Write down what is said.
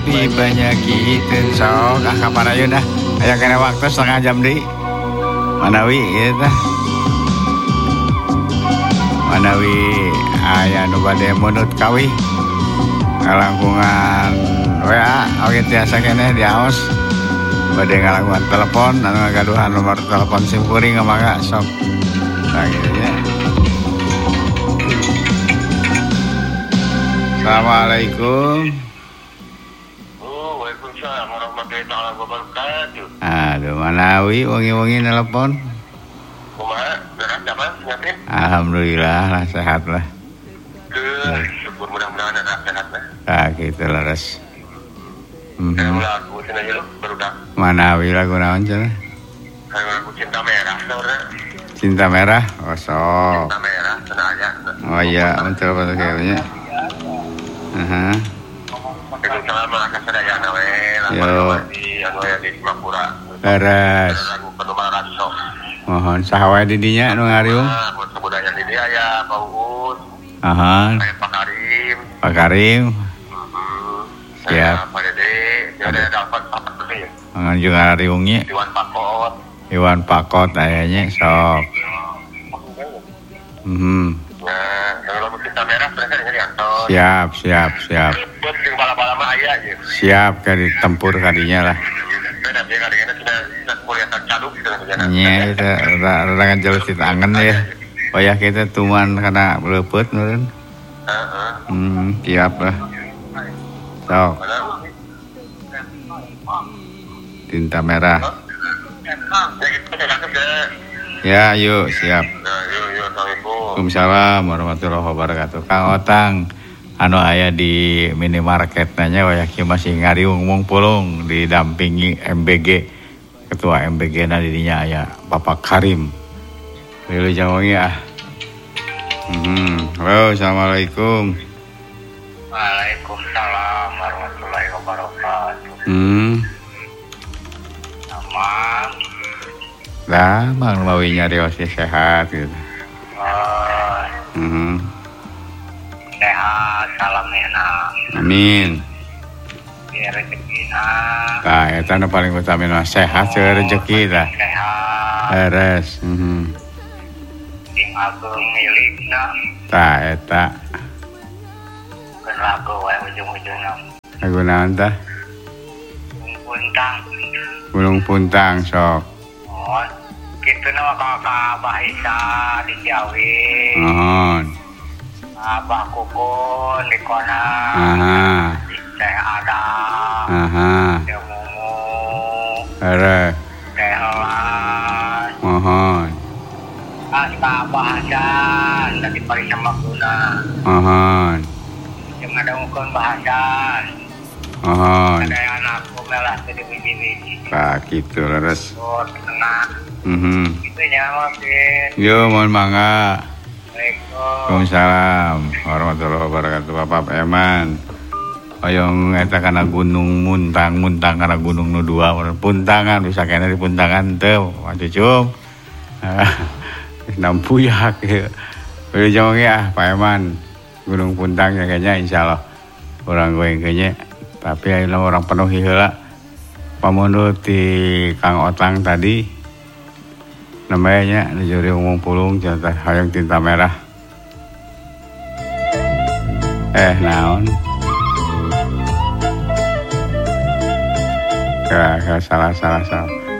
banyak gitu sok kapan ayo dah aya kena waktu setengah jam deui manawi ieu tah manawi aya nu bade munut kawih ngalangkungan WA oge tiasa keneh di aos bade ngalangkungan telepon anu ngagaduhan nomor telepon sim kuring mangga sok sakitu nya. Assalamualaikum. Waalaikumsalam warahmatullahi wabarakatuh. Aduh, manawi wangi-wangi nelpon. Kumaha? Beres apa? Nyatin? Alhamdulillah lah sehat lah. Syukur mudah-mudahan ada sehat lah. Ah, gitu lah res. Lagu sini aja lu barudak. Manawi lagu naon cenah? Lagu Cinta Merah saudara. Cinta Merah, oh sok. Cinta Merah cenah aya. Oh iya, betul kayaknya. Itu selama kasadayana we lamun di anu aya di Singapura. Beres. Lagu penuh raso. Mohon saha wae di dinya nu ngariung. Buat kebudayaan di dia ya Pak Uus. Saya Pak Karim. Pak Karim. Siap. Pak Dede, ada dapat apa ya? Juga ngariungnya. Iwan Pakot ayahnya sok. Nah, kalau Cinta Merah sebenarnya dari Anton. Siap. Buat yang bala-bala mah aya gitu. Siap ka ditempur kadinya lah. Beda dia kadang-kadang sudah kuliah caduk gitu kan. Nya itu rada ngajelus di tangan ya. Oh ya kita tuman karena leupet meureun. Siap lah. Sok. Cinta Merah. Ya, yuk siap. Waalaikumsalam warahmatullahi wabarakatuh. Kang Otang anu aya di minimarket nanya wayaki masih ngariung mung pulung didampingi MBG ketua MBG na didinya aya Bapak Karim. Wilujeng jangongi ah. Halo, assalamualaikum. Waalaikumsalam warahmatullahi wabarakatuh. Aman. Lah, Bang Mawi nyari wasi sehat gitu. Sehat, salam enak. Amin. Biar rezekina. Tah, eta nu paling utama mah sehat jeung rezeki tah. Sehat. Beres. Sing agung milikna. Tah eta. Kan lagu wae ujung-ujungna. Lagu naon tah? Puntang. Gunung Puntang sok. Oh, kitu na kakak bahisa di Ciawi. Abah Kukun di Kona. Teh Adam. Teh Mumu. Beres. Teh Elan. Mohon. Asta bahasan dari Parisa Maguna. Yang ada ukun bahasan. Ada yang anakku melah jadi biji-biji. Nah gitu leres. Oh tenang. Itu nyamakin. Yo mohon mangga. Waalaikumsalam. Waalaikumsalam warahmatullahi wabarakatuh. Bapak Eman. Hoyong eta kana gunung muntang kana gunung nu dua puntangan bisa kena di puntangan teu cucum. Nampuyak ya. Wilujeng ya Pak Eman. Gunung Puntang ya kayaknya insyaallah urang goeng kayaknya. Tapi ayeuna orang penuhi heula pamundur ti Kang Otang tadi namanya di juri umum pulung contoh hayang Cinta Merah naon salah